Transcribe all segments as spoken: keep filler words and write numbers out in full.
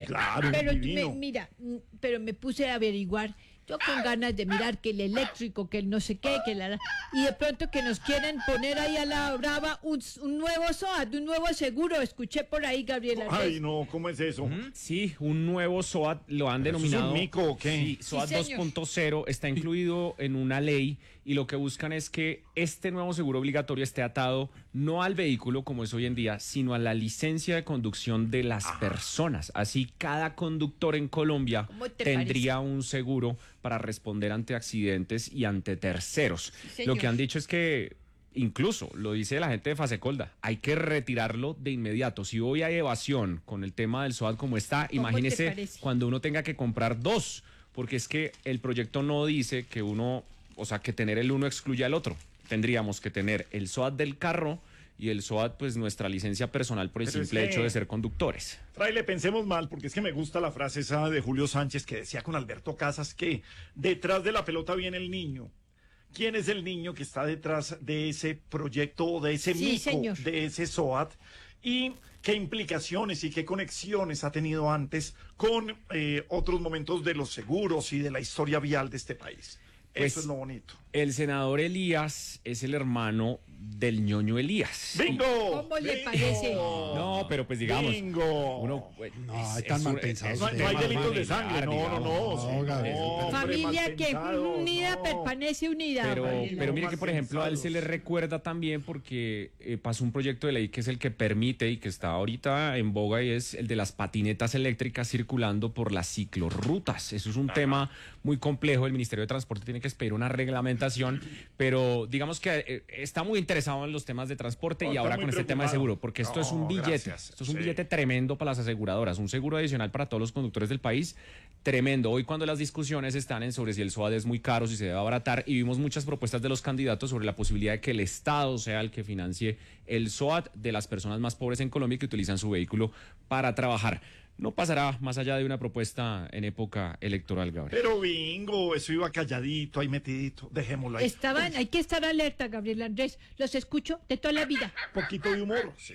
Claro, Pero me- divino. mira, mm, pero me puse a averiguar. Yo con ganas de mirar que el eléctrico, que el no sé qué, que la... Y de pronto que nos quieren poner ahí a la brava un, un nuevo SOAT, un nuevo seguro. Escuché por ahí, Gabriela. Ay, no, ¿cómo es eso? Sí, un nuevo SOAT lo han ¿Pero eso es denominado. un mico o qué? Sí, SOAT Sí, señor. dos punto cero está incluido en una ley y lo que buscan es que este nuevo seguro obligatorio esté atado no al vehículo como es hoy en día, sino a la licencia de conducción de las personas. Así cada conductor en Colombia ¿Cómo te tendría un seguro para responder ante accidentes y ante terceros. señor. Lo que han dicho es que incluso, lo dice la gente de Fasecolda, hay que retirarlo de inmediato. Si hoy hay evasión con el tema del SOAT como está, ¿Cómo te imagínese parece? cuando uno tenga que comprar dos, porque es que el proyecto no dice que uno, o sea, que tener el uno excluya al otro. Tendríamos que tener el SOAT del carro y el SOAT, pues nuestra licencia personal por el Pero es simple que- hecho de ser conductores. Fraile, pensemos mal, porque es que me gusta la frase esa de Julio Sánchez que decía con Alberto Casas que detrás de la pelota viene el niño. ¿Quién es el niño que está detrás de ese proyecto o de ese Sí, mico, señor. de ese SOAT? ¿Y qué implicaciones y qué conexiones ha tenido antes con eh, otros momentos de los seguros y de la historia vial de este país? Pues, Eso es lo bonito. El senador Elías es el hermano del ñoño Elías. ¡Bingo! ¿Cómo le ¡Bingo! parece? No, pero pues digamos, ¡Bingo! uno, pues, No, es- están es mal un- pensados es No, un hay- no hay tema delitos de familiar, sangre, no, no, digamos. no. No, sí, Gabriel. no, hombre, Familia mal que pensado, unida no. permanece unida. Pero, Gabriela. pero mire mal que, por ejemplo, a él se le pensados. recuerda también porque eh, pasó un proyecto de ley que es el que permite y que está ahorita en boga y es el de las patinetas eléctricas circulando por las ciclorrutas. Eso es un tema muy complejo. El Ministerio de Transporte tiene que expedir una reglamentación, pero digamos que eh, está muy interesado en los temas de transporte No, y está ahora muy con este tema de preocupado. seguro, porque esto es un No, billete. gracias. Esto es un Sí. billete tremendo para las aseguradoras, un seguro adicional para todos los conductores del país, tremendo. Hoy cuando las discusiones están en sobre si el SOAT es muy caro, si se debe abaratar, y vimos muchas propuestas de los candidatos sobre la posibilidad de que el Estado sea el que financie el SOAT de las personas más pobres en Colombia que utilizan su vehículo para trabajar. No pasará más allá de una propuesta en época electoral, Gabriel. Pero bingo, eso iba calladito, ahí metidito. Dejémoslo ahí. Estaban, hay que estar alerta, Gabriel Andrés. Los escucho de toda la vida. Un poquito de humor. Sí.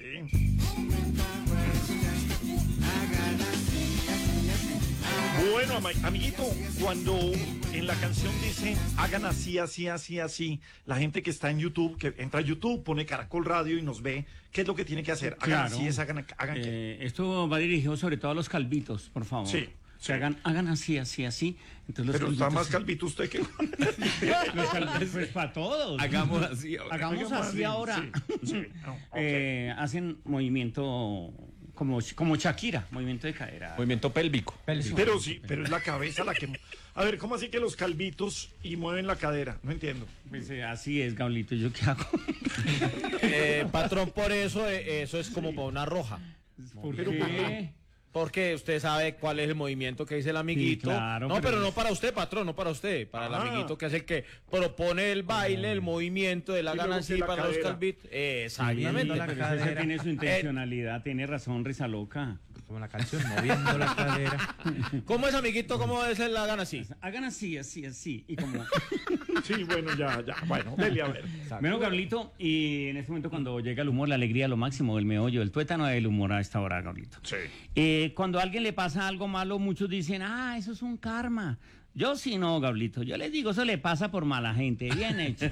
Bueno, ama- amiguito, cuando en la canción dice hagan así, así, así, así, la gente que está en YouTube, que entra a YouTube, pone Caracol Radio y nos ve, ¿qué es lo que tiene que hacer? Hagan Claro. así, es, hagan, hagan qué. Eh, esto va dirigido sobre todo a los calvitos, por favor. Sí, Que hagan, hagan así, así, así. Entonces los Pero está calvitos- más calvito usted que... Los calvitos, pues para todos. Hagamos así ahora. Hagamos Hagamos así así, ahora. sí, sí, no, ok. Eh, hacen movimiento como, como Shakira, movimiento de cadera. Movimiento pélvico. Pero sí, pero es la cabeza la que... A ver, ¿cómo así que los calvitos y mueven la cadera? No entiendo. Pues, eh, así es, Gaulito, ¿yo qué hago? Eh, patrón, por eso, eh, eso es como para una roja. ¿Por Pero, qué? Porque usted sabe cuál es el movimiento que dice el amiguito. Sí, claro, no, pero- pero no para usted, patrón, no para usted. Para el Ah. amiguito que es el que propone el baile, el movimiento de la Y luego ganancia que la para los cadera. calvitos. Eh, Sí, Exactamente. pero eso sí tiene su intencionalidad, tiene razón, risa loca. Como la canción, moviendo la cadera. ¿Cómo es, amiguito? ¿Cómo es la gana así? Hagan así, así, así. Y como. Sí, bueno, ya, ya. Bueno, dele a ver. Bueno, Gablito, y en este momento cuando llega el humor, la alegría, lo máximo, el meollo, el tuétano del humor a esta hora, Gablito. Sí. Eh, cuando a alguien le pasa algo malo, muchos dicen, ah, eso es un karma. Yo sí no, Gablito. Yo les digo, eso le pasa por mala gente. Bien hecho.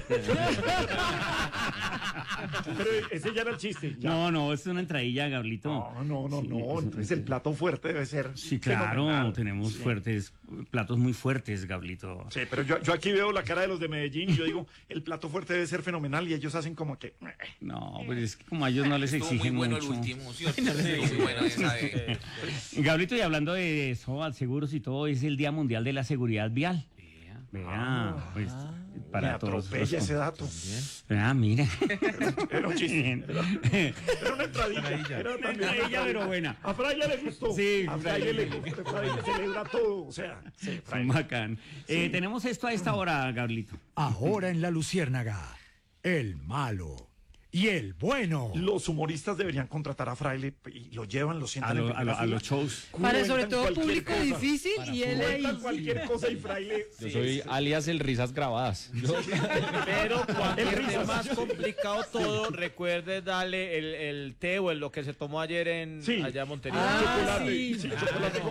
Pero ese ya era el chiste. Ya. No, no, es una entradilla, Gablito. No, no, no, Sí, no. eso- Entonces el plato fuerte debe ser. Sí, claro, fenomenal. tenemos Sí. fuertes, platos muy fuertes, Gablito. Sí, pero yo, yo aquí veo la cara de los de Medellín y yo digo, el plato fuerte debe ser fenomenal y ellos hacen como que... "Eh". No, pues es que como a ellos no les Estuvo muy exigen bueno mucho. el último, ¿sí? Estuvo muy bueno esa de... Gablito, y hablando de eso, seguros y todo, es el Día Mundial de la Seguridad Vial. Vea, pues Me para todos. atropella los- ese dato. Ah, mira. Era un chiste. Era una entradilla. Era Una también entradilla, pero buena. A Fraile le gustó. Sí, a Fraile le gustó. Fraile celebra todo. O sea, sí, Son Fraile. bacán. Eh, tenemos esto a esta hora, Gablito. Ahora en La Luciérnaga, el malo y el bueno. Los humoristas deberían contratar a Fraile y lo llevan, lo A, sientan lo- en a lo- a los shows. Para sobre Cuentan todo cualquier público cosa. difícil y él ahí. Cuentan cualquier cosa y Fraile... Yo sí, soy es- alias el Risas Grabadas. Pero cuando El esté risas. más complicado todo, recuerde darle el, el té o el, lo que se tomó ayer en Sí. allá en Montería. Ah, chocolate. sí. Sí, chocolate